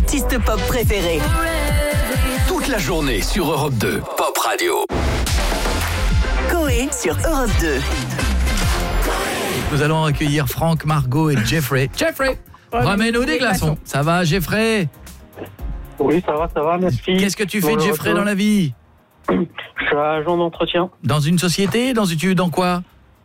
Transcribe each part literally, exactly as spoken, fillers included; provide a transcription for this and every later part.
artistes pop préférés. Toute la journée sur Europe deux, Pop Radio. Coé sur Europe deux. Nous allons accueillir Franck, Margot et Jeffrey. Jeffrey, ramène-nous des glaçons. Ça va, Jeffrey? Oui, ça va, ça va, merci. Qu'est-ce que tu fais, Bonjour Jeffrey, dans la vie? Je suis agent d'entretien. Dans une société? Dans, une, dans quoi?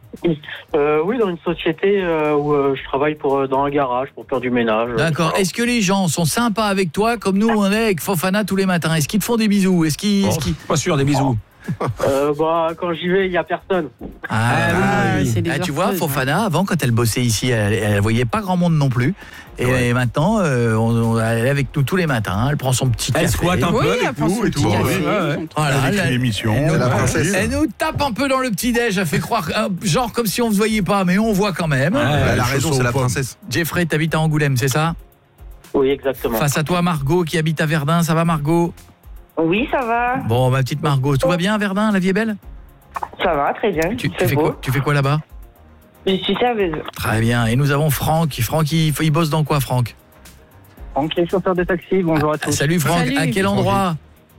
euh, Oui, dans une société euh, où euh, je travaille pour, euh, dans un garage pour faire du ménage. D'accord. Voilà. Est-ce que les gens sont sympas avec toi comme nous on est avec Fofana tous les matins? Est-ce qu'ils te font des bisous? Est-ce qu'ils, est-ce qu'ils... Pas sûr, des bisous. euh, bah, quand j'y vais, il n'y a personne. Ah, ah oui, oui. Ah, tu vois, Fofana, avant, quand elle bossait ici, elle ne voyait pas grand monde non plus. Et, ouais. et maintenant, euh, on, on, elle est avec nous tous les matins. Elle prend son petit café. Elle squatte un peu oui, avec nous et tout. Ouais, ouais. Voilà, elle écrit l'émission. Elle, la princesse. Elle nous tape un peu dans le petit-déj. Elle fait croire, genre comme si on ne se voyait pas, mais on voit quand même. Ouais, elle a raison, c'est la princesse. Jeffrey, t'habites à Angoulême, c'est ça? Oui, exactement. Face à toi, Margot, qui habite à Verdun. Ça va, Margot? Oui, ça va. Bon, ma petite Margot, tout va bien à Verdun? La vie est belle? Ça va, très bien. Tu, tu, fais, quoi, tu fais quoi là-bas? Je suis serveuse. Très bien. Et nous avons Franck. Franck, il, il bosse dans quoi, Franck? Franck est chauffeur de taxi. Bonjour à tous. Salut, Franck. Salut. À quel endroit?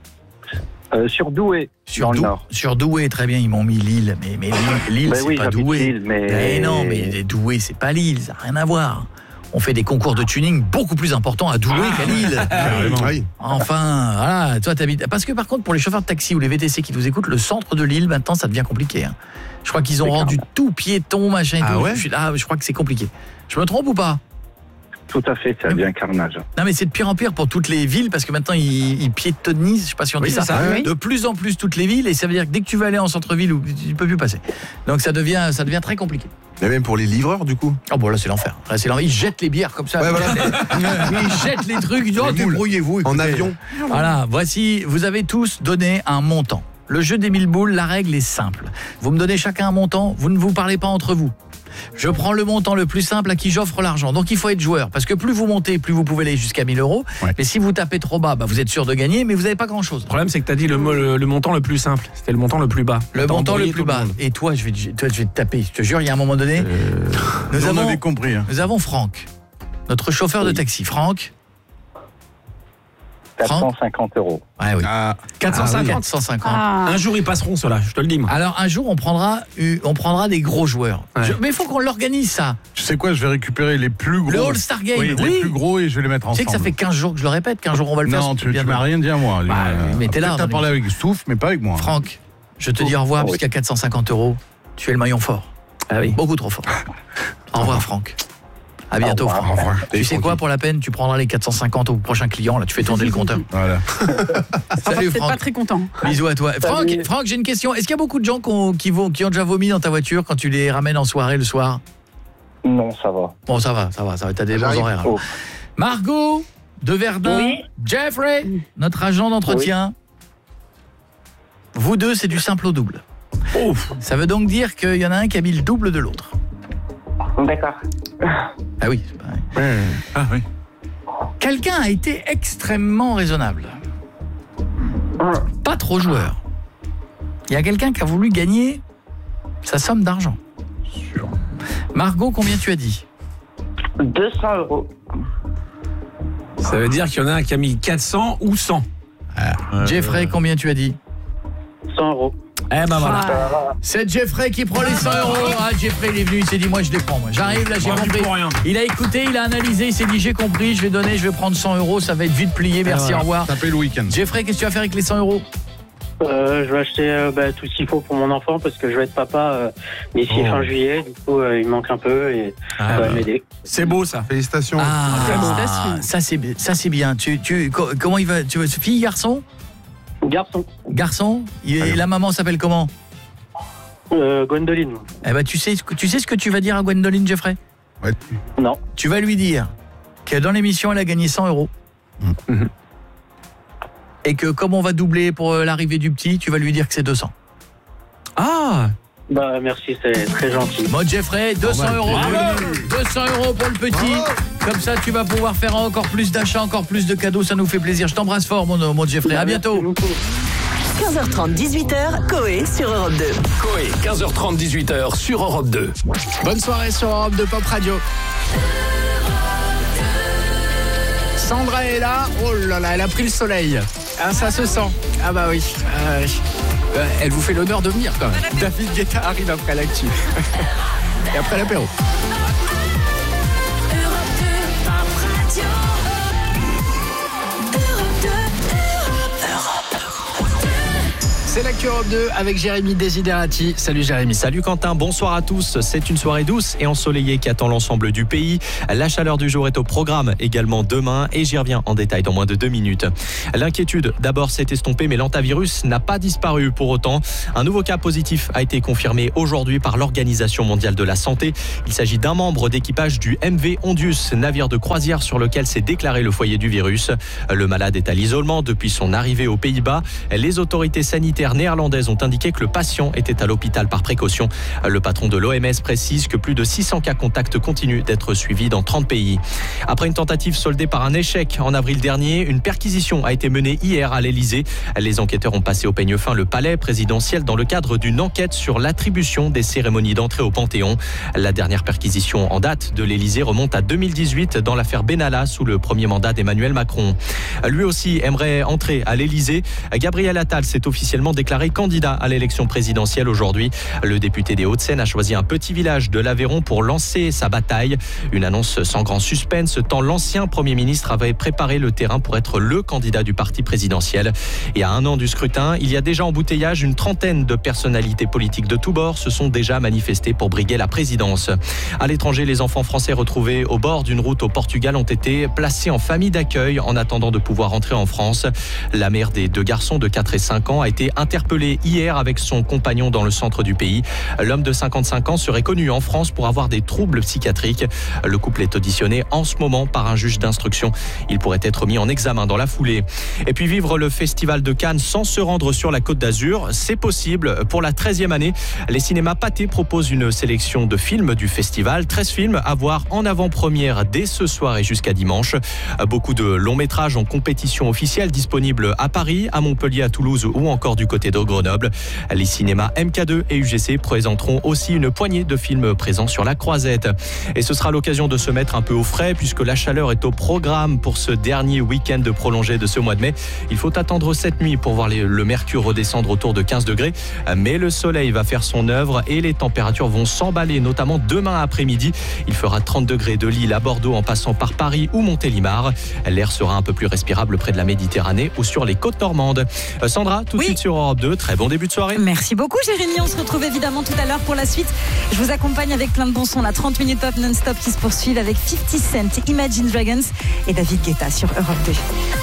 euh, Sur Douai. Sur, dans Dou- le Nord. sur Douai, très bien. Ils m'ont mis Lille. Mais, mais Lille, Lille bah c'est oui, pas Douai. Lille, mais... mais non, mais Douai, c'est pas Lille. Ça n'a rien à voir. On fait des concours de tuning beaucoup plus importants à Douai qu'à Lille. Oui. Enfin, voilà, toi t'habites. Parce que par contre, pour les chauffeurs de taxi ou les V T C qui vous écoutent, le centre de Lille, maintenant, ça devient compliqué. Hein. Je crois qu'ils ont C'est rendu tout piéton, machin et ah tout. Ouais je, suis là, je crois que c'est compliqué. Je me trompe ou pas? Tout à fait, ça devient carnage. Non, mais c'est de pire en pire pour toutes les villes parce que maintenant ils, ils piétonnisent, je sais pas si on Oui, dit ça, ça oui. de plus en plus toutes les villes et ça veut dire que dès que tu vas aller en centre-ville, tu ne peux plus passer. Donc ça devient, ça devient très compliqué. Et même pour les livreurs, du coup. Oh bon, là c'est l'enfer. Là c'est l'enfer. Ils jettent les bières comme ça. Ouais, voilà. Ils jettent les trucs. Ils disent, oh, débrouillez-vous. En écoutez. avion. Voilà, voici, vous avez tous donné un montant. Le jeu des mille boules, la règle est simple. Vous me donnez chacun un montant, vous ne vous parlez pas entre vous. Je prends le montant le plus simple à qui j'offre l'argent. Donc il faut être joueur, parce que plus vous montez, plus vous pouvez aller jusqu'à mille euros. Ouais. Mais si vous tapez trop bas, bah, vous êtes sûr de gagner, mais vous n'avez pas grand-chose. Le problème, c'est que tu as dit le, le, le montant le plus simple. C'était le montant le plus bas. Le T'as montant le embrouillé plus tout le bas. monde. Et toi, je vais, toi, je vais te taper. Je te jure, il y a un moment donné, Euh, nous, on avons, avait compris. Hein. nous avons Franck, notre chauffeur de taxi. Franck quatre cent cinquante euros. Ouais, oui. Ah, quatre cent cinquante. quatre cent cinquante. Ah. Un jour, ils passeront, ceux-là, je te le dis, moi. Alors un jour on prendra on prendra des gros joueurs. Ouais. Je, mais il faut qu'on l'organise ça. Tu sais quoi, je vais récupérer les plus gros. Le All-Star Game. Oui, Oui. les plus gros et je vais les mettre Tu sais ensemble. que ça fait quinze jours que je le répète, quinze jours on va le faire. Non, c'est tu, bien tu m'as mal. rien dit à moi. Bah, Euh, mais t'es là, peut-être T'as dans parlé avec Stouff, mais pas avec moi. Franck, je te dis au revoir Oh, puisqu'à quatre cent cinquante euros, tu es le maillon fort. Ah oui. Beaucoup trop fort. Au revoir Franck. À bientôt Au revoir. Franck. Au revoir. Tu Et sais quoi, Francky. pour la peine, tu prendras les quatre cent cinquante au prochain client, là tu fais tourner le compteur. Voilà. Salut Ah, Franck. pas très content. Bisous à toi. Franck, Salut. Franck, j'ai une question. Est-ce qu'il y a beaucoup de gens qui ont, qui, vont, qui ont déjà vomi dans ta voiture quand tu les ramènes en soirée le soir? Non, ça va. Bon, ça va, ça va, ça va, t'as des bons J'arrive. horaires. alors. Oh. Margot de Verdun, Oui. Jeffrey, notre agent d'entretien. Vous deux, c'est du simple au double. Ouf. Ça veut donc dire qu'il y en a un qui a mis le double de l'autre. D'accord. Ah oui, c'est pareil. Ah oui. Quelqu'un a été extrêmement raisonnable. Pas trop joueur. Il y a quelqu'un qui a voulu gagner sa somme d'argent. Margot, combien tu as dit? deux cents euros. Ça veut dire qu'il y en a un qui a mis quatre cents ou cent. Jeffrey, combien tu as dit? cent euros. Eh ben voilà. C'est Jeffrey qui prend les cent euros. Ah, Jeffrey, il est venu, il s'est dit, moi je les prends. Moi. J'arrive, là, j'ai Moi, compris. pour rien. Il a écouté, il a analysé, il s'est dit, j'ai compris, je vais donner, je vais prendre cent euros, ça va être vite plié, merci, voilà. au revoir. Tapez le week-end. Jeffrey, qu'est-ce que tu vas faire avec les cent euros? Euh, je vais acheter euh, bah, tout ce qu'il faut pour mon enfant parce que je vais être papa euh, d'ici Oh. fin juillet. Du coup, euh, il manque un peu et Ah, ça va bah. m'aider. C'est beau, ça. Félicitations. Ah, Félicitations. ça c'est ça c'est bien. Tu tu co- comment il va? Tu veux fille, garçon? Garçon, Garçon. Et Allez. la maman s'appelle comment? euh, Gwendoline. Eh ben tu sais ce que tu sais ce que tu vas dire à Gwendoline, Jeffrey? Ouais. Non. Tu vas lui dire que dans l'émission elle a gagné cent euros. Mhm. Et que comme on va doubler pour euh, l'arrivée du petit, tu vas lui dire que c'est deux cents. Ah. Bah merci, c'est très gentil. Bon Jeffrey, deux cents euros. Bravo. deux cents euros pour le petit. Comme ça, tu vas pouvoir faire encore plus d'achats, encore plus de cadeaux. Ça nous fait plaisir. Je t'embrasse fort, mon, mon Jeffrey. À bientôt. Merci beaucoup. quinze heures trente, dix-huit heures, Coé sur Europe deux. Coé, quinze heures trente, dix-huit heures sur Europe deux. Bonne soirée sur Europe deux Pop Radio. Sandra est là. Oh là là, elle a pris le soleil. Ah, ça se sent. Ah bah oui. Euh, euh, elle vous fait l'honneur de venir quand même. David Guetta arrive après l'actu. Et après l'apéro. C'est l'actu Europe deux avec Jérémy Desiderati. Salut Jérémy. Salut Quentin, bonsoir à tous. C'est une soirée douce et ensoleillée qui attend l'ensemble du pays. La chaleur du jour est au programme également demain et j'y reviens en détail dans moins de deux minutes. L'inquiétude d'abord s'est estompée mais l'hantavirus n'a pas disparu pour autant. Un nouveau cas positif a été confirmé aujourd'hui par l'Organisation mondiale de la santé. Il s'agit d'un membre d'équipage du M V Ondius, navire de croisière sur lequel s'est déclaré le foyer du virus. Le malade est à l'isolement depuis son arrivée aux Pays-Bas. Les autorités sanitaires néerlandaises ont indiqué que le patient était à l'hôpital par précaution. Le patron de l'O M S précise que plus de six cents cas contacts continuent d'être suivis dans trente pays. Après une tentative soldée par un échec en avril dernier, une perquisition a été menée hier à l'Elysée. Les enquêteurs ont passé au peigne fin le palais présidentiel dans le cadre d'une enquête sur l'attribution des cérémonies d'entrée au Panthéon. La dernière perquisition en date de l'Elysée remonte à deux mille dix-huit dans l'affaire Benalla sous le premier mandat d'Emmanuel Macron. Lui aussi aimerait entrer à l'Elysée. Gabriel Attal s'est officiellement déclaré candidat à l'élection présidentielle aujourd'hui. Le député des Hauts-de-Seine a choisi un petit village de l'Aveyron pour lancer sa bataille. Une annonce sans grand suspense, tant l'ancien Premier ministre avait préparé le terrain pour être le candidat du parti présidentiel. Et à un an du scrutin, il y a déjà embouteillage. Une trentaine de personnalités politiques de tous bords se sont déjà manifestées pour briguer la présidence. À l'étranger, les enfants français retrouvés au bord d'une route au Portugal ont été placés en famille d'accueil en attendant de pouvoir rentrer en France. La mère des deux garçons de quatre et cinq ans a été interpellé hier avec son compagnon dans le centre du pays. L'homme de cinquante-cinq ans serait connu en France pour avoir des troubles psychiatriques. Le couple est auditionné en ce moment par un juge d'instruction. Il pourrait être mis en examen dans la foulée. Et puis vivre le festival de Cannes sans se rendre sur la Côte d'Azur, c'est possible. Pour la treizième année, les cinémas Pathé proposent une sélection de films du festival. treize films à voir en avant-première dès ce soir et jusqu'à dimanche. Beaucoup de longs métrages en compétition officielle disponibles à Paris, à Montpellier, à Toulouse ou encore du côté de Grenoble. Les cinémas M K deux et U G C présenteront aussi une poignée de films présents sur la Croisette. Et ce sera l'occasion de se mettre un peu au frais puisque la chaleur est au programme pour ce dernier week-end prolongé de ce mois de mai. Il faut attendre cette nuit pour voir les, le mercure redescendre autour de quinze degrés. Mais le soleil va faire son œuvre et les températures vont s'emballer, notamment demain après-midi. Il fera trente degrés de Lille à Bordeaux en passant par Paris ou Montélimar. L'air sera un peu plus respirable près de la Méditerranée ou sur les côtes normandes. Sandra, tout de oui. suite sur Europe deux. Très bon début de soirée. Merci beaucoup Jérémy. On se retrouve évidemment tout à l'heure pour la suite. Je vous accompagne avec plein de bons sons. La trente minutes pop non-stop qui se poursuivent avec fifty Cent, Imagine Dragons et David Guetta sur Europe deux.